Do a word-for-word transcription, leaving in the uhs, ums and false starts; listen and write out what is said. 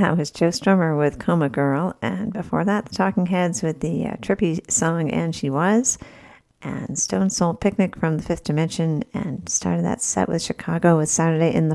That was Joe Strummer with Coma Girl, and before that, the Talking Heads with the uh, trippy song And She Was, and Stone Soul Picnic from the Fifth Dimension, and started that set with Chicago with Saturday in the